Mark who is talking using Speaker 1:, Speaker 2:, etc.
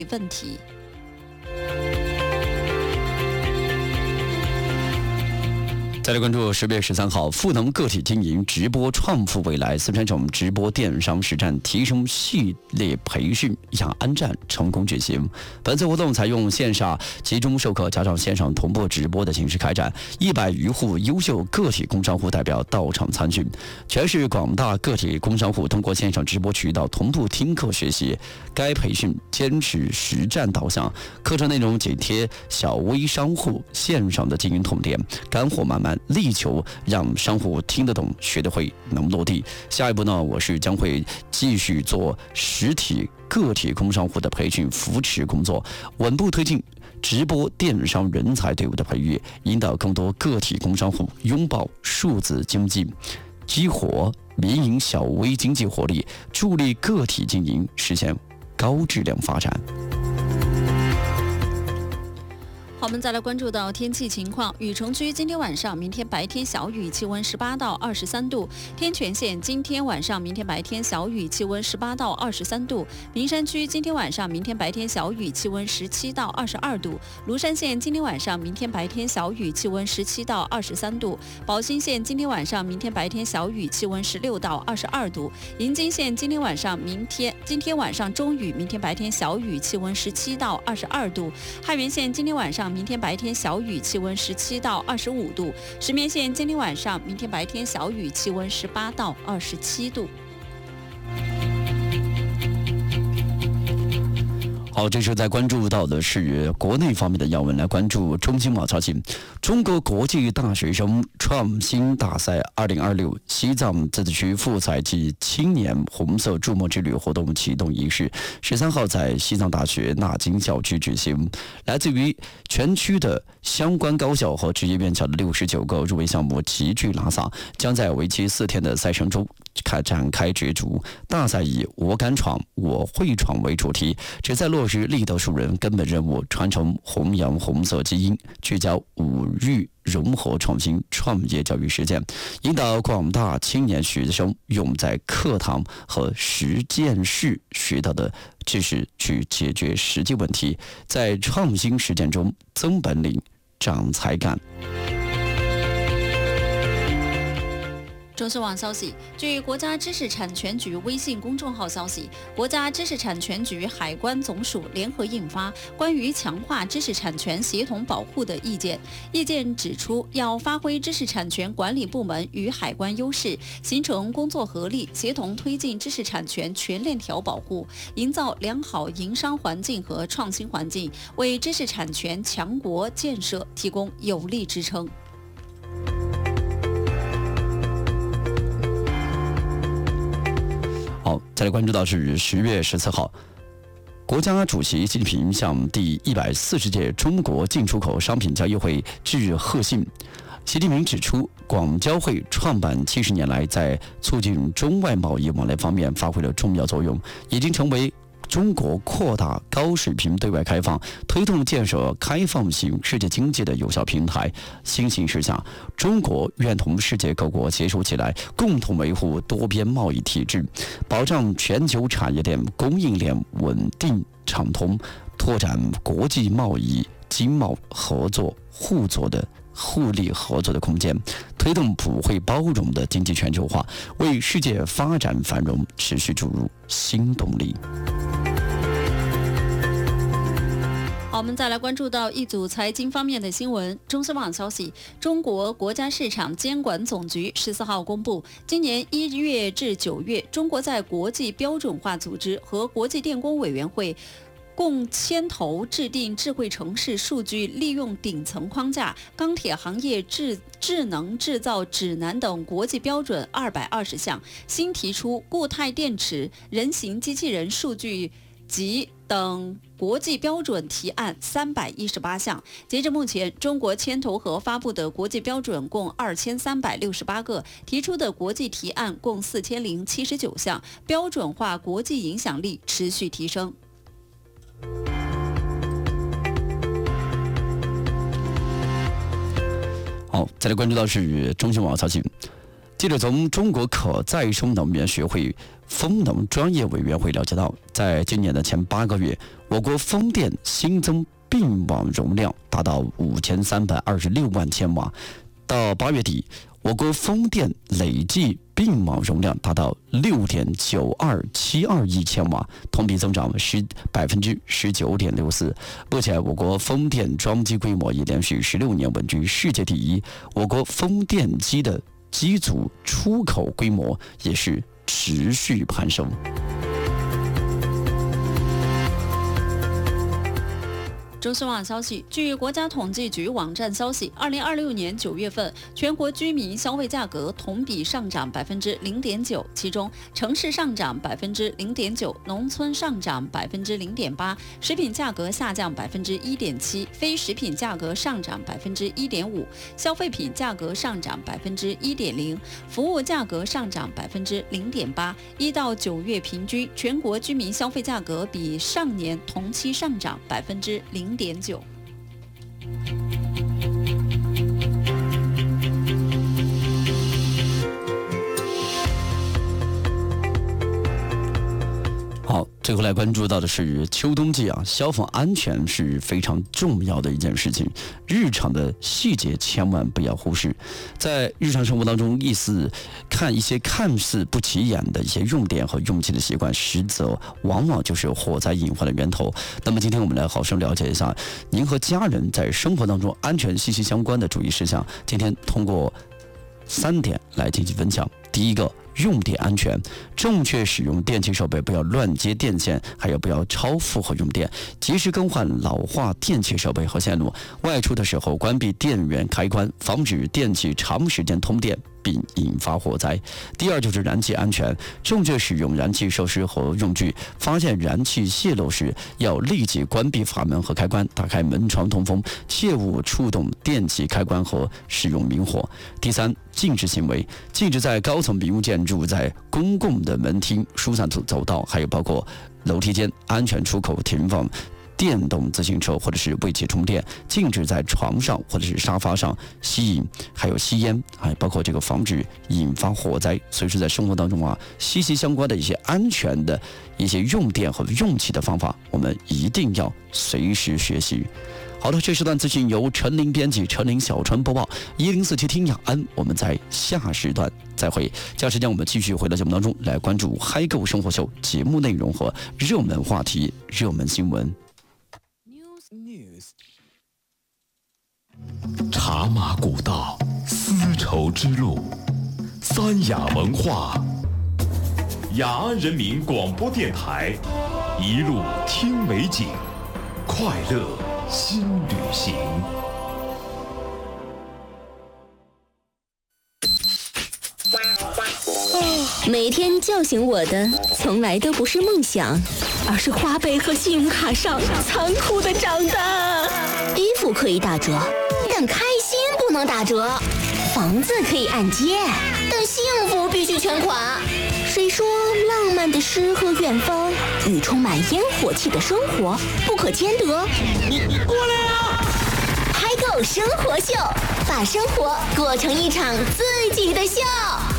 Speaker 1: 问题。
Speaker 2: 再来关注10月13号，赋能个体经营直播创富未来，四川省直播电商实战提升系列培训雅安站成功举行。本次活动采用线下集中授课加上线上同步直播的形式开展，100余户优秀个体工商户代表到场参训。全市广大个体工商户通过线上直播渠道同步听课学习。该培训坚持实战导向，课程内容紧贴小微商户线上的经营痛点，干货满满，力求让商户听得懂、学得会、能落地。下一步呢，我市将会继续做实体个体工商户的培训扶持工作，稳步推进直播电商人才队伍的培育，引导更多个体工商户拥抱数字经济，激活民营小微经济活力，助力个体经营实现高质量发展。
Speaker 1: 好，我们再来关注到天气情况。雨城区今天晚上、明天白天小雨，气温18到23度；天全县今天晚上、明天白天小雨，气温18到23度；名山区今天晚上、明天白天小雨，气温17到22度；庐山县今天晚上、明天白天小雨，气温17到23度；宝兴县今天晚上、明天白天小雨，气温16到22度；银津县今天晚上、今天晚上中雨，明天白天小雨，气温17到22度；汉源县今天晚上、明天白天小雨，气温17到25度；石棉县今天晚上、明天白天小雨，气温18到27度。
Speaker 2: 好，这时候在关注到的是国内方面的要闻，来关注中新网消息。中国国际大学生创新大赛2026西藏自治区富采及青年红色筑梦之旅活动启动仪式13号在西藏大学纳金校区举行。来自于全区的相关高校和职业院校的69个入围项目齐聚拉萨，将在为期4天的赛程中展开角逐。大赛以我敢闯，我会闯为主题，旨在落实立德树人根本任务，传承弘扬红色基因，聚焦五育融合创新创业教育实践，引导广大青年学生用在课堂和实践室学到的知识去解决实际问题，在创新实践中增本领、长才干。
Speaker 1: 中新网消息，据国家知识产权局微信公众号消息，国家知识产权局、海关总署联合印发《关于强化知识产权协同保护的意见》。意见指出，要发挥知识产权管理部门与海关优势，形成工作合力，协同推进知识产权全链条保护，营造良好营商环境和创新环境，为知识产权强国建设提供有力支撑。
Speaker 2: 好，再来关注到是10月14号，国家主席习近平向第140届中国进出口商品交易会致贺信。习近平指出，广交会创办70年来，在促进中外贸易往来方面发挥了重要作用，已经成为中国扩大高水平对外开放、推动建设开放型世界经济的有效平台。新形势下，中国愿同世界各国携手起来，共同维护多边贸易体制，保障全球产业链、供应链稳定畅通，拓展国际贸易经贸合作互利合作的空间，推动普惠包容的经济全球化，为世界发展繁荣持续注入新动力。
Speaker 1: 好，我们再来关注到一组财经方面的新闻。中新网消息，中国国家市场监管总局14号公布，今年1月至9月，中国在国际标准化组织和国际电工委员会共牵头制定智慧城市数据利用顶层框架、钢铁行业智能制造指南等国际标准220项，新提出固态电池、人形机器人数据集等国际标准提案318项。截至目前，中国牵头和发布的国际标准共2368个，提出的国际提案共4079项，标准化国际影响力持续提升。
Speaker 2: 好，再来关注到是中新网消息。记者从中国可再生能源学会风能专业委员会了解到，在今年的前8个月， 我国风电新增并网容量达到5326万千瓦。到8月底，我国风电累计并网容量达到6.9272亿千瓦，同比增长19.64%。目前，我国风电装机规模已连续16年稳居世界第一。我国风电机的机组出口规模也是持续攀升。
Speaker 1: 中新网消息，据国家统计局网站消息，2026年9月份，全国居民消费价格同比上涨0.9%，其中城市上涨0.9%，农村上涨0.8%，食品价格下降1.7%，非食品价格上涨1.5%，消费品价格上涨1.0%，服务价格上涨0.8%。1到9月平均，全国居民消费价格比上年同期上涨0.9%。
Speaker 2: 好，最后来关注到的是秋冬季消防安全是非常重要的一件事情，日常的细节千万不要忽视。在日常生活当中，看一些看似不起眼的一些用电和用气的习惯，实则往往就是火灾隐患的源头。那么今天我们来好生了解一下您和家人在生活当中安全息息相关的注意事项。今天通过3点来进行分享。第一个，用电安全，正确使用电器设备，不要乱接电线，还有不要超负荷用电，及时更换老化电器设备和线路。外出的时候关闭电源开关，防止电器长时间通电并引发火灾。第二就是燃气安全，正确使用燃气设施和用具，发现燃气泄漏时要立即关闭阀门和开关，打开门窗通风，切勿触动电器开关和使用明火。第三，禁止行为，禁止在高层民屋建筑、在公共的门厅、疏散走道，还有包括楼梯间安全出口停放电动自行车或者是为其充电，禁止在床上或者是沙发上吸饮，还有吸烟，还包括这个防止引发火灾。所以说在生活当中息息相关的一些安全的一些用电和用气的方法，我们一定要随时学习。好的，这时段资讯由陈琳编辑，陈琳、小川播报，1047听雅安，我们在下时段再会。接下时间我们继续回到节目当中来关注嗨购生活秀节目内容和热门话题、热门新闻。
Speaker 3: 茶马古道，丝绸之路，三雅文化，雅安人民广播电台，一路听美景，快乐新旅行。
Speaker 4: 每天叫醒我的从来都不是梦想，而是花呗和信用卡上残酷的账单。衣服可以打折，但开心不能打折；房子可以按揭，但幸福必须全款。谁说浪漫的诗和远方与充满烟火气的生活不可兼得？你过来啊！嗨购生活秀，把生活过成一场自己的秀。